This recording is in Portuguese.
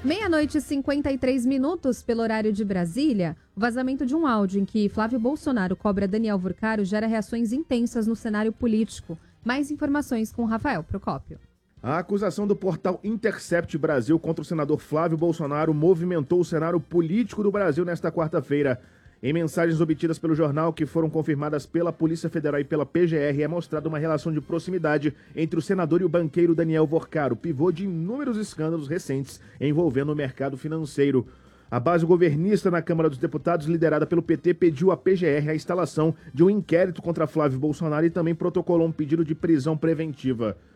Meia-noite e 53 minutos pelo horário de Brasília. O vazamento de um áudio em que Flávio Bolsonaro cobra Daniel Vorcaro gera reações intensas no cenário político. Mais informações com Rafael Procópio. A acusação do portal Intercept Brasil contra o senador Flávio Bolsonaro movimentou o cenário político do Brasil nesta quarta-feira. Em mensagens obtidas pelo jornal, que foram confirmadas pela Polícia Federal e pela PGR, é mostrada uma relação de proximidade entre o senador e o banqueiro Daniel Vorcaro, pivô de inúmeros escândalos recentes envolvendo o mercado financeiro. A base governista na Câmara dos Deputados, liderada pelo PT, pediu à PGR a instalação de um inquérito contra Flávio Bolsonaro e também protocolou um pedido de prisão preventiva.